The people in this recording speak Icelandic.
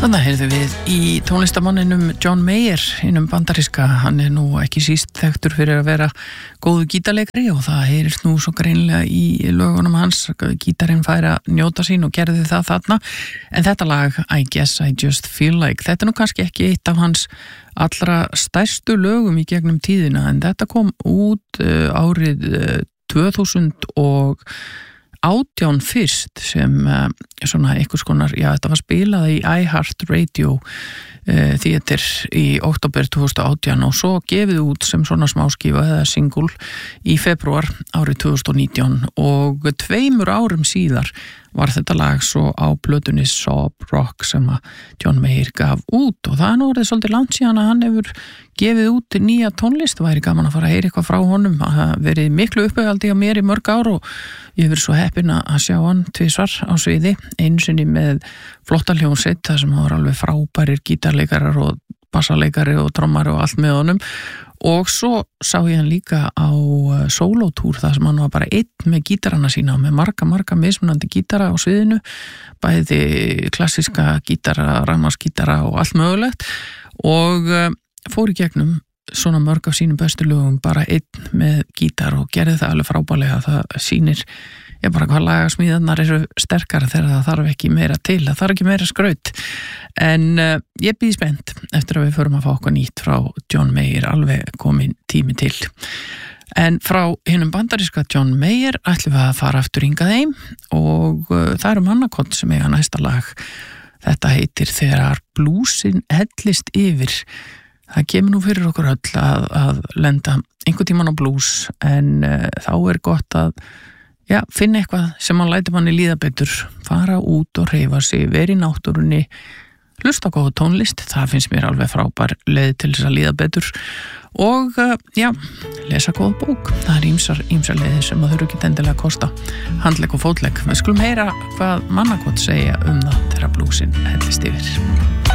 Þannig heyrðu við í tónlistamanninum John Mayer innum bandaríska. Hann nú ekki síst þekktur fyrir að vera góðu gítarleikari og það heyrist nú svo greinilega í lögunum hans. Gítarinn fær að njóta sín og gerði það þarna. En þetta lag, I Guess I Just Feel Like, þetta nú kannski ekki eitt af hans allra stærstu lögum í gegnum tíðina, en þetta kom út árið 2018 fyrst sem svona einhvers konar, já þetta var spilað í iHeartRadio Theater í október 2018 og svo gefið út sem svona smáskífa eða single í febrúar árið 2019 og 2 árum síðar var þetta lag svo á plötunni Sob Rock sem að John Mayer gaf út og það nú orðið svolítið langt síðan að hann hefur gefið út nýja tónlist. Það væri gaman að fara að heyra eitthvað frá honum. Það hafa verið miklu uppáhaldi á mér í mörg ár og ég hef verið svo heppin að sjá hann tvisvar á sviði, einu sinni með flotta hljómsveit þar sem það var alveg frábærir gítarleikarar og bassaleikari og trommari og allt með honum og svo sá ég hann líka á sólótúr þar sem hann var bara einn með gítarana sína með marga mismunandi gítara á sviðinu, bæði klassíska gítara, rafmagnsgítara og allt mögulegt og fór í gegnum svona mörg af sínum bestu lögum bara einn með gítar og gerði það alveg frábærlega. Það sýnir bara hvað lagasmíðarnar eru sterkara þegar það þarf ekki meira til, það þarf ekki meira skraut. En ég býð spennt eftir að við förum að fá okkur nýtt frá John Mayer, alveg komin tími til. En frá hinum bandaríska John Mayer ætlum við að fara aftur hingað heim og það eru mannakott sem eiga næsta lag. Þetta heitir Þegar blúsin hellist yfir. Það kemur nú fyrir okkur öll að lenda einhvern tímann á blús en þá er gott að finna eitthvað sem mann lætur manni líða betur, fara út og hreyfa sig, vera í náttúrunni, hlusta á góða tónlist, það finnst mér alveg frábær leið til þess að líða betur og lesa góða bók. Það er ýmsar leiðir sem það þurfi ekki endilega að kosta handlegg og fótlegg. Við skulum heyra hvað mannakot segja það þegar blúsin hellist yfir.